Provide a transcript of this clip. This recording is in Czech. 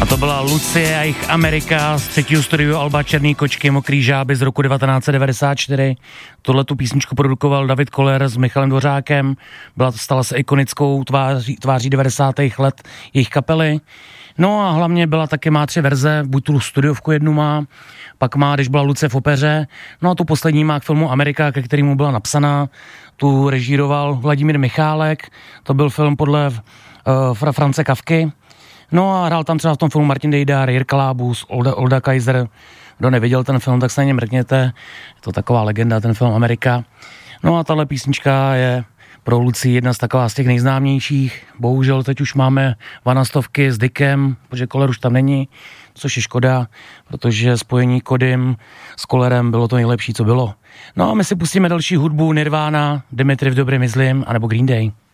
To byla Lucie a jejich Amerika z třetího studiu alba Černý kočky, mokrý žáby z roku 1994. Tohle tu písničku produkoval David Koller s Michalem Dvořákem. Stala se ikonickou tváří 90. let jejich kapely. No a hlavně má 3 verze, buď tu studiovku jednu má, pak má, když byla Lucie v opeře, no a tu poslední má k filmu Amerika, ke kterému byla napsaná. Tu režíroval Vladimír Michálek, to byl film podle France Kafky. No a hrál tam třeba v tom filmu Martin Dejdar, Jirka Lábus, Olda Kaiser. Kdo neviděl ten film, tak se na něm mrkněte. Je to taková legenda, ten film Amerika. No a tahle písnička je pro Lucii jedna z těch nejznámějších. Bohužel teď už máme vanastovky s Dickem, protože Koller už tam není, což je škoda, protože spojení Kodym s Kollerem bylo to nejlepší, co bylo. No a my si pustíme další hudbu Nirvana, Dimitri v dobrém myslím, anebo Green Day.